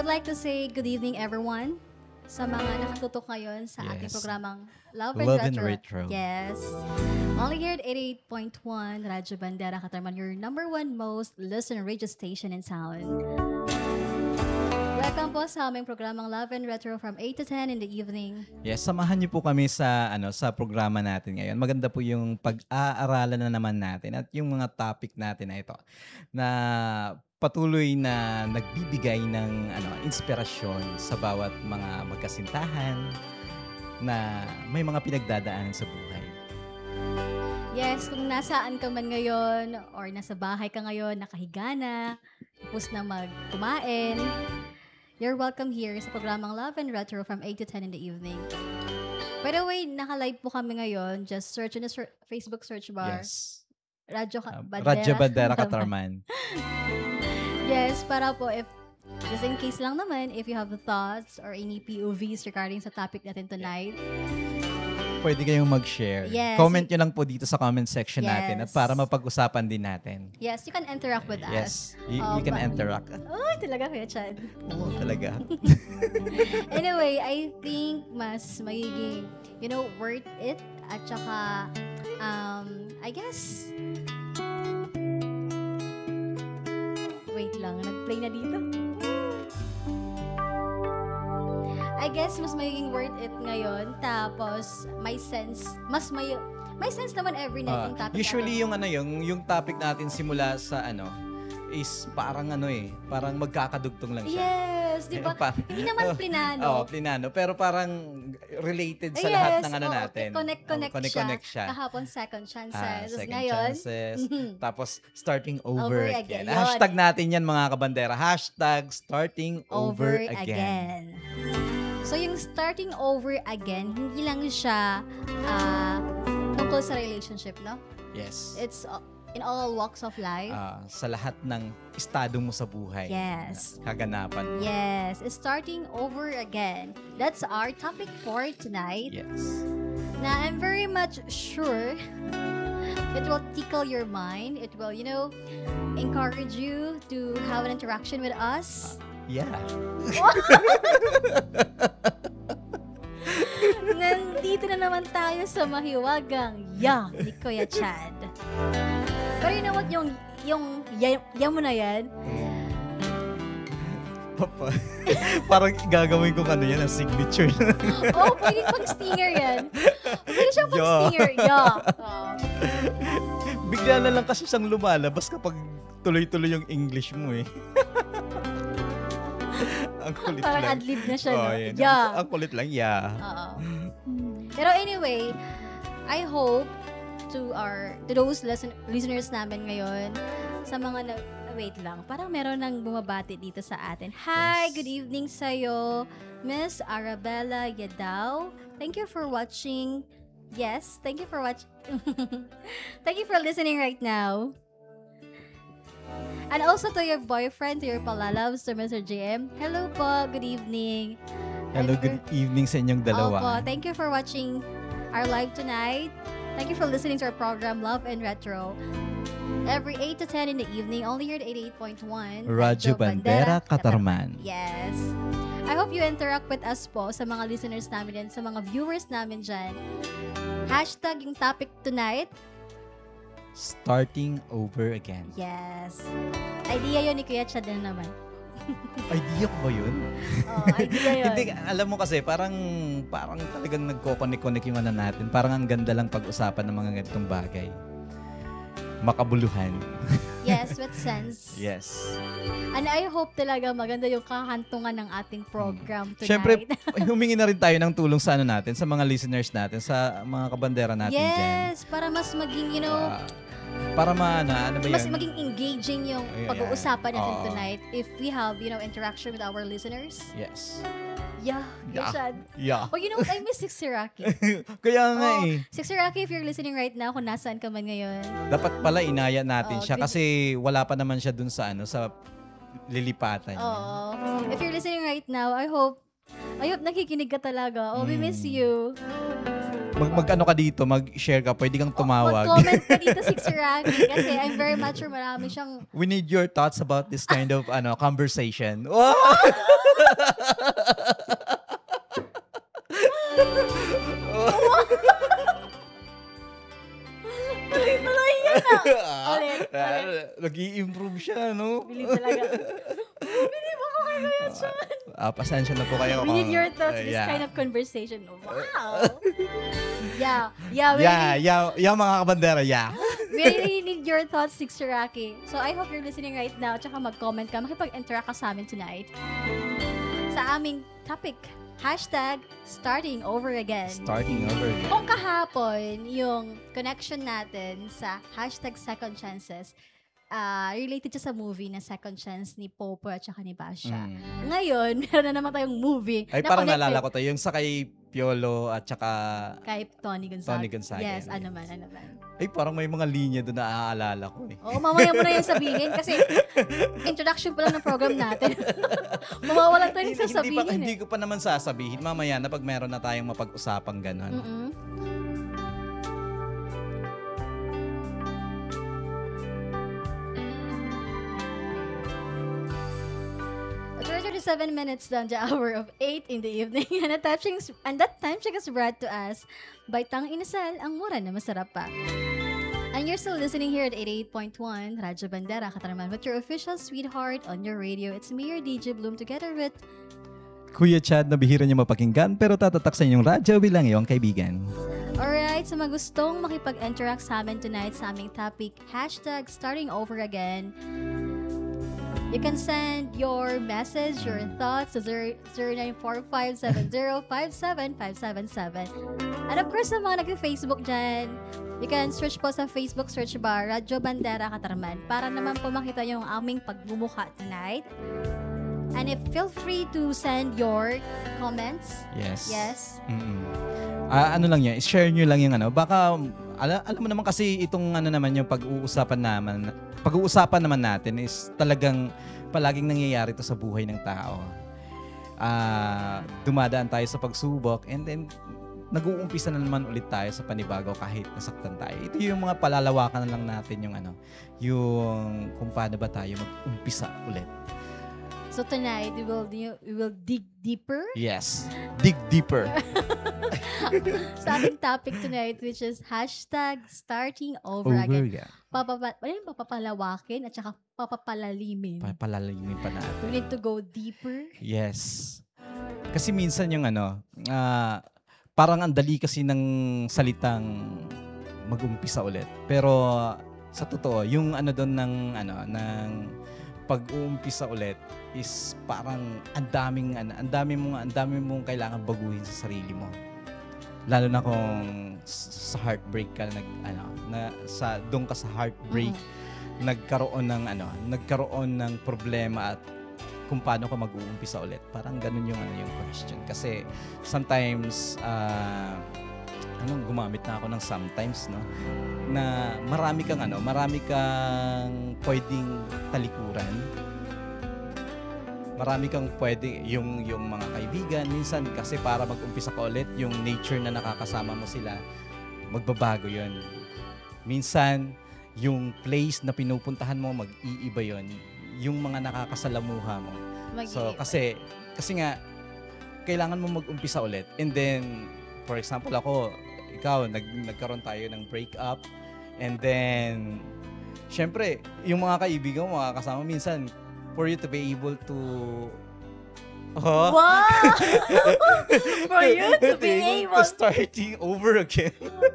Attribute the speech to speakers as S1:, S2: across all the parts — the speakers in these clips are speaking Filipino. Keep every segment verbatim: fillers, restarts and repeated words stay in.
S1: would like to say good evening everyone sa mga nakatutok ngayon sa ating
S2: Yes.
S1: programang Love and
S2: Love and
S1: Retro.
S2: Retro.
S1: Yes. Only here at eighty-eight point one, Radyo Bandera Katarman, your number one most listened radio station in town. Welcome po sa aming programang Love and Retro from eight to ten in the evening.
S2: Yes, samahan niyo po kami sa ano sa programa natin ngayon. Maganda po yung pag-aaralan na naman natin at yung mga topic natin na ito na patuloy na nagbibigay ng ano inspirasyon sa bawat mga magkasintahan na may mga pinagdadaanan sa buhay.
S1: Yes, kung nasaan ka man ngayon or nasa bahay ka ngayon, nakahiga na, tapos na magkumain, you're welcome here sa programang Love and Retro from eight to ten in the evening. By the way, naka-live po kami ngayon. Just search in the ser- Facebook search bar.
S2: Yes.
S1: Radyo Ka-
S2: Um,
S1: Bandera.
S2: Radyo Bandera Katarman.
S1: Yes, para po if, just in case lang naman, if you have thoughts or any P O Vs regarding sa topic natin tonight,
S2: Pwede kayong mag-share.
S1: Yes.
S2: Comment nyo lang po dito sa comment section natin at
S1: Yes.
S2: para mapag-usapan din natin.
S1: yes, you can interact with
S2: Yes.
S1: us.
S2: You,
S1: Oh,
S2: you can
S1: ba-
S2: interact.
S1: Oh, talaga Kuya Chad.
S2: Oo, talaga.
S1: Anyway, I think mas magiging, you know, worth it. At saka, um, I guess, wait lang, nag-play na dito. I guess mas magiging worth it ngayon. Tapos, may sense, mas may, may sense naman every night
S2: Ah,
S1: yung topic
S2: usually
S1: natin.
S2: yung ano yung yung topic natin simula sa ano is parang ano eh, parang magkakadugtong lang siya.
S1: Yes, di ba?
S2: Eh, pa-
S1: Hindi naman plinano.
S2: Oo, plinano. Pero parang related sa
S1: Yes,
S2: lahat ng ano
S1: oo,
S2: natin.
S1: connect-connect
S2: Oo, connect-connect siya.
S1: Kahapon, second chances.
S2: Ah,
S1: Tapos
S2: second
S1: ngayon,
S2: chances.
S1: mhm.
S2: Tapos, starting over,
S1: Over
S2: again.
S1: again.
S2: Hashtag
S1: Yun.
S2: natin yan mga kabandera. Hashtag starting over,
S1: over
S2: again.
S1: again. So, yung starting over again, hindi lang siya ah, tungkol sa relationship, no?
S2: Yes.
S1: It's uh, in all walks of life.
S2: Ah, sa lahat ng estado mo sa buhay.
S1: Yes.
S2: Kaganapan mo.
S1: Yes, it's starting over again. That's our topic for tonight.
S2: Yes.
S1: Now, I'm very much sure it will tickle your mind. It will, you know, encourage you to have an interaction with us.
S2: Yeah.
S1: Nandito na naman tayo sa mahiwagang ya ni Kuya Chad. Pero you know what, yung, yung ya, ya mo na yan,
S2: Papa. Parang gagawin kong ano yan, ang signature.
S1: oh, pwede pang stinger yan. Pwede siyang pang
S2: Ya.
S1: stinger, ya. Oh.
S2: Bigla na lang kasi siyang lumalabas kapag tuloy-tuloy yung English mo eh. Ang kulit
S1: Parang
S2: lang.
S1: adlib na siya,
S2: Oh,
S1: no?
S2: yun.
S1: Ya.
S2: Ang, ang kulit lang, yeah.
S1: Oo. Pero anyway, I hope to our to those listen, listeners namin ngayon, sa mga na, wait lang, parang meron nang bumabati dito sa atin. Hi,
S2: Yes.
S1: good evening sa'yo, Miss Arabella Yadaw. Thank you for watching. Yes, thank you for watching. Thank you for listening right now. And also to your boyfriend, to your palalabs, to Mister J M. Hello po, good evening.
S2: Hello,
S1: And
S2: good evening sa inyong dalawa.
S1: Opo, thank you for watching our live tonight. Thank you for listening to our program, Love and Retro. Every eight to ten in the evening, only here at eighty-eight point one.
S2: Radyo Bandera Katarman.
S1: Yes. I hope you interact with us po sa mga listeners namin and sa mga viewers namin dyan. Hashtag yung topic tonight.
S2: Starting over again.
S1: Yes. Idea yun ni Kuya Chad na naman.
S2: Idea ko ba yun?
S1: Oh, idea yun.
S2: Hindi, alam mo kasi, parang parang talagang nagko-connect-connect yung ano natin. Parang ang ganda lang pag-usapan ng mga ganitong bagay. Makabuluhan.
S1: Yes, with sense.
S2: Yes.
S1: And I hope talaga maganda yung kahantungan ng ating program tonight.
S2: Siyempre, humingi na rin tayo ng tulong sa ano natin, sa mga listeners natin, sa mga kabandera natin dyan.
S1: yes, para mas maging, you know,
S2: Ah, para maana, ano ba
S1: mas
S2: yan?
S1: maging engaging yung
S2: Ayan.
S1: pag-uusapan natin
S2: Oo.
S1: tonight if we have, you know, interaction with our listeners.
S2: Yes.
S1: Yeah,
S2: Yeah.
S1: Richard.
S2: Yeah.
S1: Oh, you know what? I miss Sixiraki.
S2: Kaya nga
S1: Oh,
S2: eh.
S1: Sixiraki, if you're listening right now, kung nasaan ka man ngayon.
S2: Dapat pala inaya natin
S1: Oh,
S2: siya
S1: good.
S2: kasi wala pa naman siya dun sa ano sa lilipatan niya.
S1: Oo. If you're listening right now, I hope, I hope nakikinig ka talaga. Oh, we miss
S2: Mm.
S1: you.
S2: mag, mag ano ka dito, mag-share ka, pwede kang tumawag.
S1: Mag-comment ka dito, Sixeraki, kasi I'm very much sure marami siyang...
S2: We need your thoughts about this kind of ano conversation. Wow!
S1: Tuloy-tuloy yan ah! Ulit, ulit.
S2: Nag-i-improve siya, no?
S1: Bilib talaga. Bilib ako kay Kuya John.
S2: Ah, pasensya na po kayo.
S1: We need your thoughts,
S2: Uh,
S1: this
S2: yeah.
S1: kind of conversation. Wow! Yeah, yeah, we
S2: Yeah,
S1: really,
S2: yeah, yeah, mga kabandera, yeah.
S1: we really need your thoughts, Sixeraki. So I hope you're listening right now, tsaka mag-comment ka, makipag-interact ka sa amin tonight. Sa aming topic, hashtag starting over again.
S2: Starting over again.
S1: Kung kahapon, yung connection natin sa hashtag second chances, ah, related siya sa movie na Second Chance ni Popo at saka ni Basha.
S2: Mm.
S1: Ngayon, meron na naman tayong movie
S2: Ay,
S1: na
S2: parang
S1: connected
S2: naalala ko to. Yung sa kay Piolo at saka...
S1: kay Tony Gonzaga.
S2: Tony Gonzaga,
S1: Yes,
S2: yes.
S1: ano man, ano man.
S2: Ay, parang may mga linya doon na naaalala ko eh.
S1: Oo, mamaya mo na yan sabihin kasi introduction pa lang ng program natin. Mawawalan tayo ng
S2: Hindi, hindi,
S1: sasabihin
S2: pa, hindi
S1: eh.
S2: ko pa naman sasabihin. Mamaya na pag meron na tayong mapag-usapang ganon.
S1: Mm-mm. thirty-seven minutes down the hour of eight in the evening. And that time check, and that time check is brought to us by Tang Inasal, ang mura na masarap pa. And you're still listening here at eighty-eight point one Radyo Bandera, Katarman, with your official sweetheart on your radio. It's me, your D J Bloom, together with...
S2: Kuya Chad, na bihira niyo mapakinggan pero tatatak sa inyong radyo bilang iyong kaibigan.
S1: Alright, sa mga gustong makipag-interact sa amin tonight sa aming topic, hashtag starting over again. You can send your message, your thoughts to zero nine four five seven zero five seven five seven seven. And of course, sa mga nag-Facebook dyan, you can search po sa Facebook search bar, Radyo Bandera Katarman, para naman po makita yung aming pagmumukha tonight. And if feel free to send your comments.
S2: Yes.
S1: Yes.
S2: Mm-mm. Ah, ano lang yan, share nyo lang yung ano. Baka, ala, alam mo naman kasi itong ano naman yung pag-uusapan naman, pag-uusapan naman natin is talagang palaging nangyayari to sa buhay ng tao. Ah, dumadaan tayo sa pagsubok and then nag-uumpisa na naman ulit tayo sa panibago kahit nasaktan tayo. Ito yung mga palalawakan na lang natin yung ano, yung kung paano ba tayo mag-umpisa ulit.
S1: So tonight, we will we will dig deeper
S2: Yes. Dig deeper.
S1: sa ating topic tonight, which is hashtag starting over,
S2: Over
S1: again.
S2: again.
S1: Papapa, ano yung papapalawakin at saka papapalalimin.
S2: Papalalayimin pa natin.
S1: We need to go deeper.
S2: Yes. Kasi minsan yung ano, ah, parang ang dali kasi ng salitang mag-umpisa ulit. Pero sa totoo, yung ano doon ng ano ng pag-uumpisa ulit is parang ang daming ano, ang daming mong ang daming mong kailangan baguhin sa sarili mo. Lalo na kung s- sa heartbreak ka nag ano, na sa doon ka sa heartbreak nagkaroon ng ano, nagkaroon ng problema at kung paano ka mag-uumpisa ulit. Parang ganun yung ano yung question. Kasi sometimes uh, anong gumamit na ako ng sometimes, no? Na marami kang ano, marami kang pwedeng talikuran. Marami kang pwede yung yung mga kaibigan minsan kasi para mag-umpisa ka ulit, yung nature na nakakasama mo sila, magbabago 'yon. Minsan yung place na pinupuntahan mo mag-iiba 'yon. Yung mga nakakasalamuha mo.
S1: Mag-
S2: So kasi kasi nga kailangan mo mag-umpisa ulit. And then for example ako, ikaw nag nagkaroon tayo ng breakup and then syempre yung mga kaibigan mo, mga kasama minsan for you to be able to oh,
S1: Wow! For you to be able
S2: to starting over again.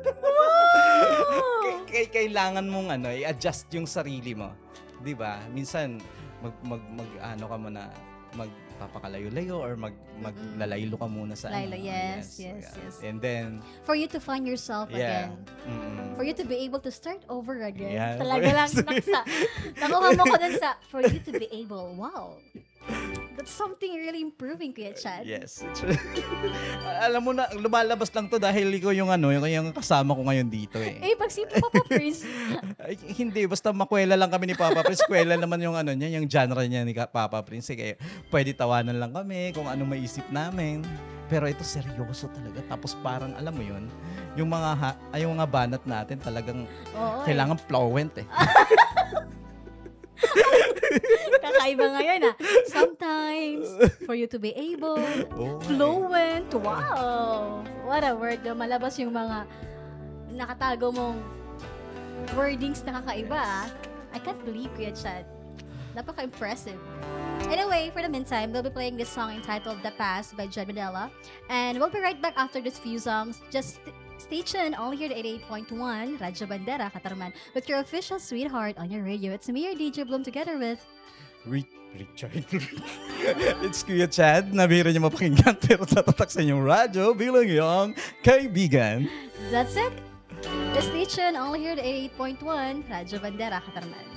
S1: Wow!
S2: K- kailangan mong ano, i-adjust yung sarili mo. 'Di ba? Minsan mag mag, mag ano ka muna, magpapakalayo-layo or mag maglalaylo ka muna sa
S1: Laylo,
S2: ano.
S1: yes, yes,
S2: yeah.
S1: yes.
S2: And then
S1: For you to find yourself
S2: yeah.
S1: again.
S2: Mm-mm.
S1: For you to be able to start over again.
S2: Yeah.
S1: Talaga lang naksa. Nakuha mo ko dun sa for you to be able. Wow. That's something really improving, Kuya Chad.
S2: Yes. It's, alam mo na, lumalabas lang to dahil ikaw yung ano, yung, yung kasama ko ngayon dito eh.
S1: Eh, pag si Papa Prince.
S2: Ay, hindi, basta makwela lang kami ni Papa Prince. Kwela naman yung ano niya, yung genre niya ni Papa Prince. Kaya pwede tawanan lang kami kung ano maisip namin. Pero ito seryoso talaga. Tapos parang alam mo yun, yung mga ha, ay, yung mga banat natin talagang
S1: Oo,
S2: kailangan
S1: eh.
S2: fluent eh.
S1: Kakaiba ngayon ah. Sometimes, for you to be able,
S2: Oh,
S1: fluent. Wow! What a word. Malabas yung mga nakatago mong wordings na kakaiba ah. I can't believe, Kuya Chad. Napaka-impressive. Anyway, for the meantime, they'll be playing this song entitled The Past by John Manila. And we'll be right back after these few songs. Just st- stay tuned only here at eighty-eight point one, Radyo Bandera, Katarman, with your official sweetheart on your radio. It's me, your D J Bloom, together with...
S2: Re- Richard. It's Kuya Chad. Nabihira niyo mapakinggan pero tatatak sa inyong radyo bilang yung kaibigan.
S1: That's it. Just stay tuned only here at eighty-eight point one, Radyo Bandera, Katarman.